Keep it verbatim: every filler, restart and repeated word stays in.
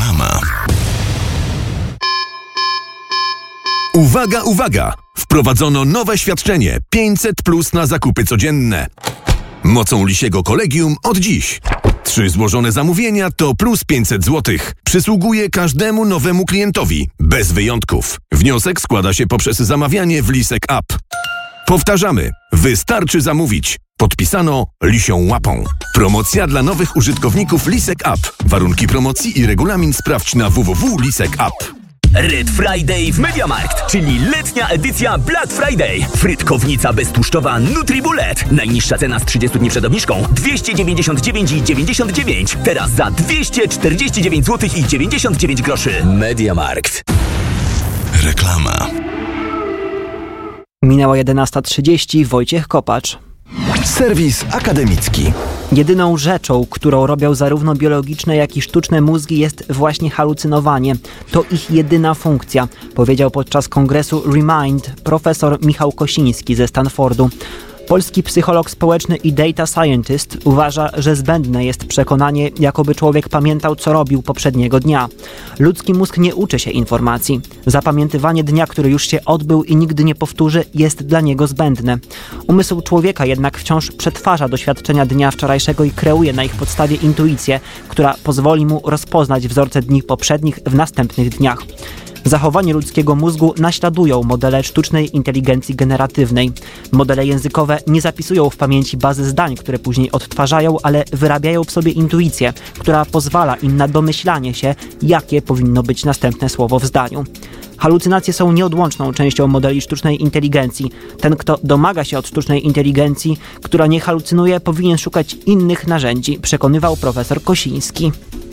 Reklama. Uwaga, uwaga! Wprowadzono nowe świadczenie pięćset plus na zakupy codzienne. Mocą Lisiego Kolegium od dziś. Trzy złożone zamówienia to plus pięćset złotych. Przysługuje każdemu nowemu klientowi, bez wyjątków. Wniosek składa się poprzez zamawianie w Lisek App. Powtarzamy, wystarczy zamówić. Podpisano Lisią Łapą. Promocja dla nowych użytkowników Lisek App. Warunki promocji i regulamin sprawdź na w w w kropka lisek kropka app. Red Friday w MediaMarkt, czyli letnia edycja Black Friday. Frytkownica beztłuszczowa NutriBullet. Najniższa cena z trzydziestu dni przed obniżką dwieście dziewięćdziesiąt dziewięć dziewięćdziesiąt dziewięć. Teraz za dwieście czterdzieści dziewięć złotych i dziewięćdziesiąt dziewięć groszy. MediaMarkt. Reklama. Minęła jedenasta trzydzieści. Wojciech Kopacz. Serwis akademicki. Jedyną rzeczą, którą robią zarówno biologiczne, jak i sztuczne mózgi, jest właśnie halucynowanie. To ich jedyna funkcja, powiedział podczas kongresu Remind profesor Michał Kosiński ze Stanfordu. Polski psycholog społeczny i data scientist uważa, że zbędne jest przekonanie, jakoby człowiek pamiętał, co robił poprzedniego dnia. Ludzki mózg nie uczy się informacji. Zapamiętywanie dnia, który już się odbył i nigdy nie powtórzy, jest dla niego zbędne. Umysł człowieka jednak wciąż przetwarza doświadczenia dnia wczorajszego i kreuje na ich podstawie intuicję, która pozwoli mu rozpoznać wzorce dni poprzednich w następnych dniach. Zachowanie ludzkiego mózgu naśladują modele sztucznej inteligencji generatywnej. Modele językowe nie zapisują w pamięci bazy zdań, które później odtwarzają, ale wyrabiają w sobie intuicję, która pozwala im na domyślanie się, jakie powinno być następne słowo w zdaniu. Halucynacje są nieodłączną częścią modeli sztucznej inteligencji. Ten, kto domaga się od sztucznej inteligencji, która nie halucynuje, powinien szukać innych narzędzi, przekonywał profesor Kosiński.